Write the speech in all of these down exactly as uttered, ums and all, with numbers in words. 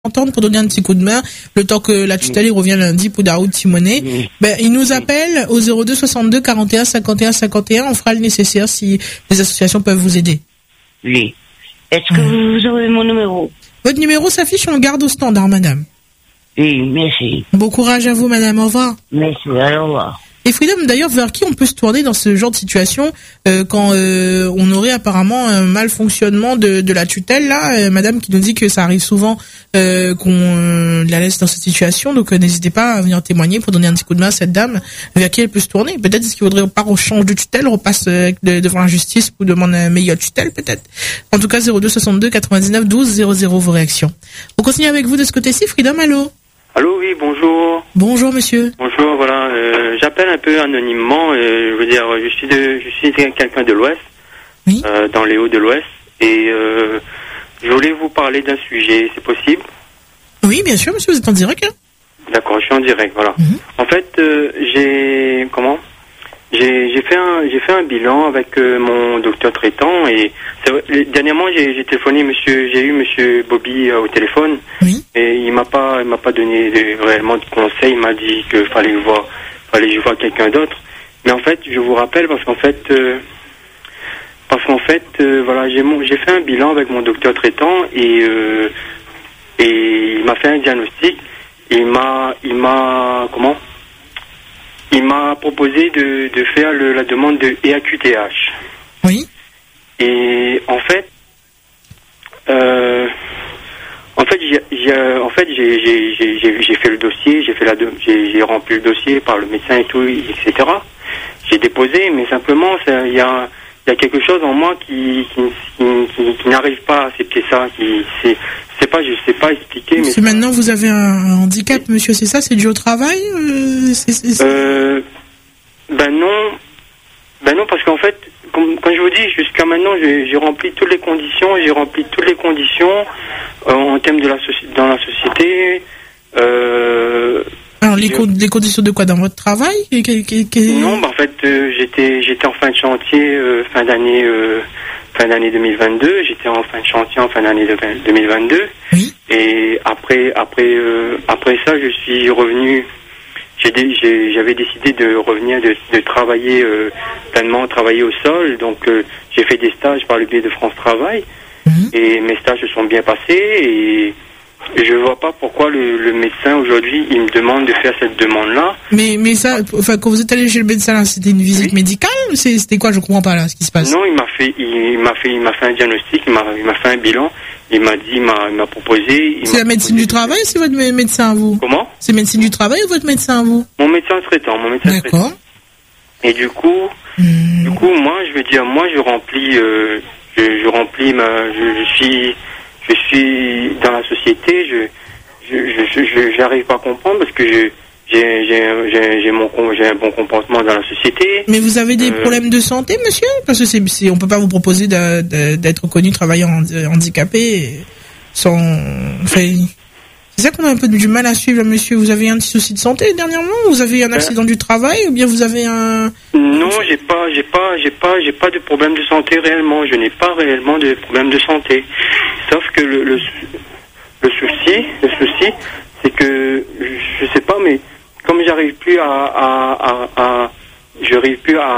entendre pour donner un petit coup de main, le temps que la tutelle il revient lundi pour Daoud Simonet. Oui. Ben, il nous appelle au zéro deux soixante-deux quarante et un cinquante et un cinquante et un. On fera le nécessaire si les associations peuvent vous aider. Oui. Est-ce que mmh. vous aurez mon numéro? Votre numéro s'affiche, on le garde au standard, madame. Oui, merci. Bon courage à vous, madame. Au revoir. Merci, au revoir. Et Freedom, d'ailleurs, vers qui on peut se tourner dans ce genre de situation euh, quand euh, on aurait apparemment un mal fonctionnement de, de la tutelle, là, euh, madame qui nous dit que ça arrive souvent euh, qu'on euh, la laisse dans cette situation, donc euh, n'hésitez pas à venir témoigner pour donner un petit coup de main à cette dame, vers qui elle peut se tourner. Peut-être est-ce qu'il faudrait pas au change de tutelle, repasse euh, de, devant la justice pour demander un meilleur tutelle, peut-être. En tout cas, zéro deux soixante-deux quatre-vingt-dix-neuf douze zéro zéro vos réactions. On continue avec vous de ce côté-ci, Freedom, allô? Allô, oui, bonjour. Bonjour, monsieur. Bonjour, voilà, euh, j'appelle un peu anonymement, euh, je veux dire, je suis de, je suis quelqu'un de l'Ouest, oui. euh, dans les Hauts de l'Ouest, et euh, je voulais vous parler d'un sujet, c'est possible? Oui, bien sûr, monsieur, vous êtes en direct, hein? D'accord, je suis en direct, voilà. Mm-hmm. En fait, euh, j'ai, comment? J'ai, j'ai fait un, j'ai fait un bilan avec euh, mon docteur traitant et c'est vrai, dernièrement j'ai, j'ai téléphoné monsieur, j'ai eu monsieur Bobby euh, au téléphone. Oui. Et il m'a pas, il m'a pas donné de, réellement de conseils. Il m'a dit que fallait voir, fallait que je voie quelqu'un d'autre. Mais en fait, je vous rappelle parce qu'en fait, euh, parce qu'en fait, euh, voilà, j'ai mon, j'ai fait un bilan avec mon docteur traitant et euh, et il m'a fait un diagnostic. Et il m'a, il m'a, comment? Il m'a proposé de, de faire le, la demande de E A Q T H. Oui. Et en fait, euh, en fait, j'ai, j'ai, en fait, j'ai, j'ai, j'ai, j'ai fait le dossier, j'ai fait la, j'ai, j'ai rempli le dossier par le médecin et tout, et cetera. J'ai déposé, mais simplement, il y a, il y a quelque chose en moi qui, qui, qui, qui, qui n'arrive pas à accepter ça. Qui, c'est, c'est pas, je sais pas expliquer. Parce mais que maintenant vous avez un handicap, oui. Monsieur, c'est ça, c'est dû au travail. Euh, c'est, c'est, c'est... Euh, ben non, ben non, parce qu'en fait, comme, quand je vous dis, jusqu'à maintenant, j'ai, j'ai rempli toutes les conditions, j'ai rempli toutes les conditions euh, en termes de la soci- dans la société. Euh, Alors les, co- les conditions de quoi, dans votre travail? et, que, que, que... Non, ben en fait, euh, j'étais, j'étais en fin de chantier, euh, fin d'année, euh, fin d'année deux mille vingt-deux. J'étais en fin de chantier en fin d'année de deux mille vingt-deux. Oui. Et après, après, euh, après ça, je suis revenu. J'ai, j'ai, j'avais décidé de revenir, de, de travailler euh, pleinement, travailler au sol. Donc, euh, j'ai fait des stages par le biais de France Travail. Mmh. Et mes stages se sont bien passés. Et je vois pas pourquoi le, le médecin aujourd'hui, il me demande de faire cette demande-là. Mais, mais ça, enfin, quand vous êtes allé chez le médecin, là, c'était une visite oui. médicale ou c'est, c'était quoi? Je comprends pas là, ce qui se passe. Non, il m'a fait, il m'a fait, il m'a fait un diagnostic, il m'a, il m'a fait un bilan. Il m'a dit, il m'a, il m'a proposé. Il c'est m'a la médecine proposé... du travail ou c'est votre médecin à vous? Comment? C'est médecine du travail ou votre médecin à vous? Mon médecin traitant, mon médecin D'accord. traitant. Et du coup, mmh. du coup, moi, je veux dire, moi, je remplis, euh, je, je remplis ma, je, je suis, je suis dans la société, je, je, je, je j'arrive pas à comprendre parce que je, j'ai, j'ai, j'ai, j'ai mon, j'ai un bon comportement dans la société. Mais vous avez des euh... problèmes de santé, monsieur? Parce que c'est, c'est, on peut pas vous proposer de, de, d'être reconnu travailleur handicapé sans, enfin, c'est ça qu'on a un peu du mal à suivre, monsieur. Vous avez un petit souci de santé dernièrement? Vous avez un accident euh... du travail ou bien vous avez un... Non, j'ai pas, j'ai pas, j'ai pas, j'ai pas de problème de santé réellement. Je n'ai pas réellement de problème de santé. Sauf que le, le, le souci, le souci, c'est que je sais pas, mais comme j'arrive plus à, à, à, à j'arrive plus à,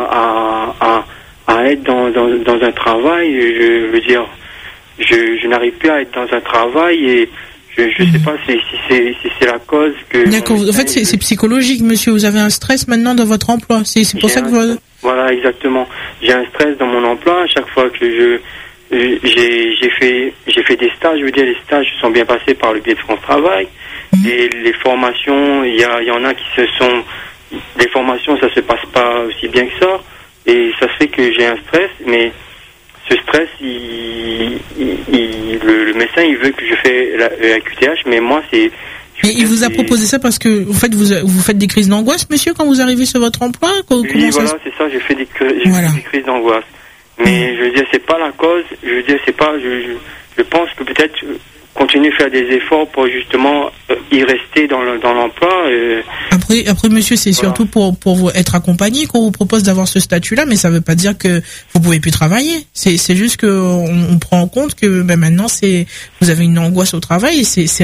à, à, à être dans, dans, dans un travail, je veux dire, je, je n'arrive plus à être dans un travail et je ne sais pas si, si, c'est, si c'est la cause que... D'accord, en fait c'est, c'est psychologique, monsieur, vous avez un stress maintenant dans votre emploi, c'est, c'est pour j'ai ça que un, vous... Voilà, exactement. J'ai un stress dans mon emploi, à chaque fois que je... J'ai, j'ai fait, j'ai fait des stages, je veux dire, les stages se sont bien passés par le biais de France Travail. Mmh. Et les formations, il y, a, il y en a qui se sont... Les formations, ça se passe pas aussi bien que ça. Et ça fait que j'ai un stress, mais ce stress, il, il, il, le, le médecin, il veut que je fasse la, la Q T H, mais moi, c'est... Et il vous a proposé ça parce que, en fait, vous, vous faites des crises d'angoisse, monsieur, quand vous arrivez sur votre emploi? Comment oui, voilà, ça... c'est ça, j'ai fait des, j'ai voilà. fait des crises d'angoisse. Mais mmh. je veux dire, c'est pas la cause, je veux dire, c'est pas... Je, je, je pense que peut-être... continuer à faire des efforts pour justement euh, y rester dans le, dans l'emploi. Euh, après, après, monsieur, c'est voilà. surtout pour pour vous être accompagné qu'on vous propose d'avoir ce statut-là, mais ça veut pas dire que vous pouvez plus travailler. C'est c'est juste que on, on prend en compte que ben, maintenant c'est vous avez une angoisse au travail et c'est c'est